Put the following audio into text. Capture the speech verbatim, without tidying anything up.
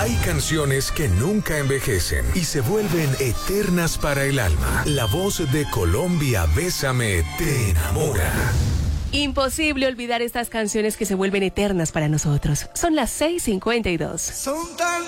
Hay canciones que nunca envejecen y se vuelven eternas para el alma. La voz de Colombia, Bésame, te enamora. Imposible olvidar estas canciones que se vuelven eternas para nosotros. Son las seis cincuenta y dos. Son tan